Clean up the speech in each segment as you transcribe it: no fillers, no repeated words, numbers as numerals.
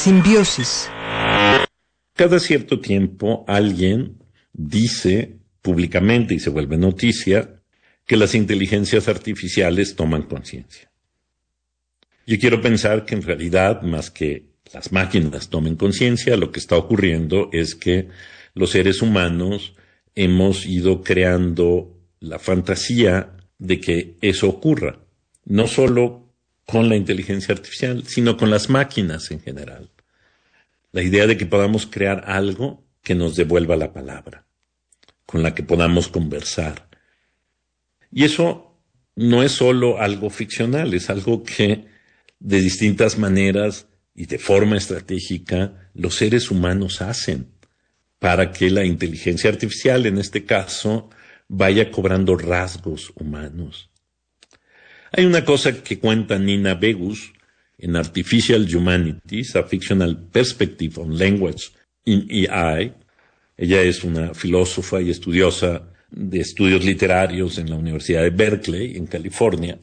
simbiosis. Cada cierto tiempo alguien dice públicamente y se vuelve noticia que las inteligencias artificiales toman conciencia. Yo quiero pensar que en realidad, más que las máquinas tomen conciencia, lo que está ocurriendo es que los seres humanos hemos ido creando la fantasía de que eso ocurra, no solo con la inteligencia artificial, sino con las máquinas en general. La idea de que podamos crear algo que nos devuelva la palabra, con la que podamos conversar. Y eso no es solo algo ficcional, es algo que de distintas maneras y de forma estratégica los seres humanos hacen para que la inteligencia artificial, en este caso, vaya cobrando rasgos humanos. Hay una cosa que cuenta Nina Begus en Artificial Humanities, A Fictional Perspective on Language in AI. Ella es una filósofa y estudiosa de estudios literarios en la Universidad de Berkeley, en California.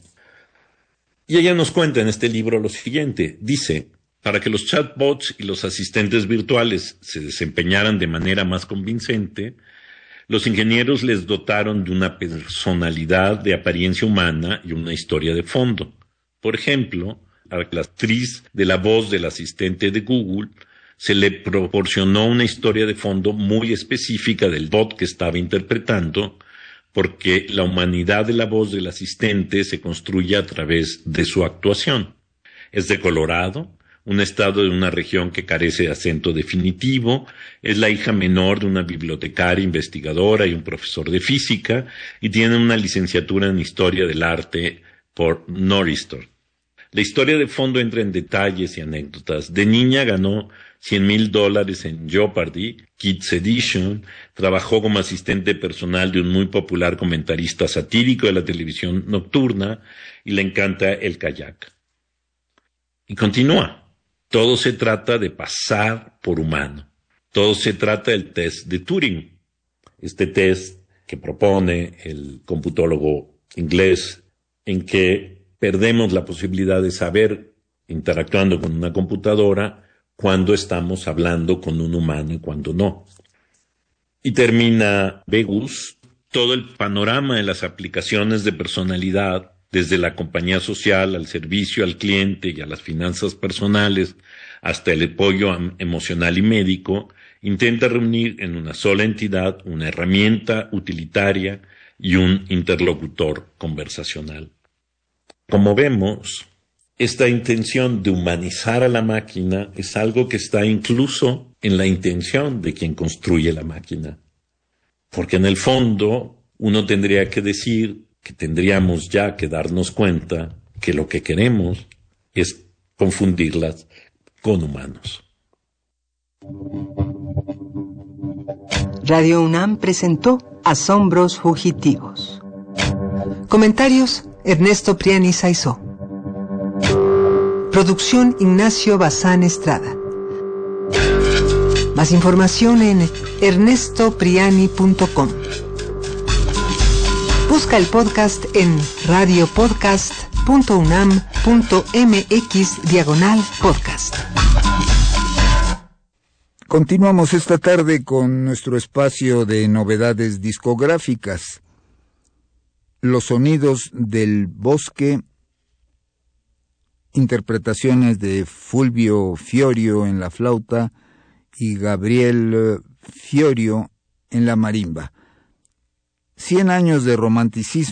Y ella nos cuenta en este libro lo siguiente. Dice, para que los chatbots y los asistentes virtuales se desempeñaran de manera más convincente, los ingenieros les dotaron de una personalidad de apariencia humana y una historia de fondo. Por ejemplo, a la actriz de la voz del asistente de Google se le proporcionó una historia de fondo muy específica del bot que estaba interpretando, porque la humanidad de la voz del asistente se construye a través de su actuación. Es de Colorado, un estado de una región que carece de acento definitivo, es la hija menor de una bibliotecaria investigadora y un profesor de física, y tiene una licenciatura en Historia del Arte por Northeastern. La historia de fondo entra en detalles y anécdotas. De niña ganó $100,000 en Jeopardy, Kids Edition, trabajó como asistente personal de un muy popular comentarista satírico de la televisión nocturna y le encanta el kayak. Y continúa. Todo se trata de pasar por humano. Todo se trata del test de Turing. Este test que propone el computólogo inglés en que perdemos la posibilidad de saber, interactuando con una computadora, cuando estamos hablando con un humano y cuando no. Y termina Begus, todo el panorama de las aplicaciones de personalidad, desde la compañía social al servicio al cliente y a las finanzas personales, hasta el apoyo emocional y médico, intenta reunir en una sola entidad una herramienta utilitaria y un interlocutor conversacional. Como vemos, esta intención de humanizar a la máquina es algo que está incluso en la intención de quien construye la máquina. Porque en el fondo uno tendría que decir que tendríamos ya que darnos cuenta que lo que queremos es confundirlas con humanos. Radio UNAM presentó Asombros Fugitivos. Comentarios: Ernesto Priani Saizó. Producción: Ignacio Bazán Estrada. Más información en ernestopriani.com. Busca el podcast en radiopodcast.unam.mx/podcast. Continuamos esta tarde con nuestro espacio de novedades discográficas. Los sonidos del bosque, interpretaciones de Fulvio Fiorio en la flauta y Gabriel Fiorio en la marimba. 100 años de romanticismo